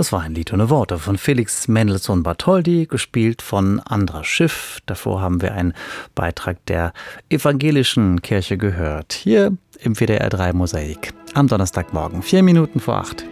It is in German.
Das war ein Lied ohne Worte von Felix Mendelssohn Bartholdy, gespielt von Andras Schiff. Davor haben wir einen Beitrag der evangelischen Kirche gehört. Hier im WDR 3 Mosaik am Donnerstagmorgen, 7:04.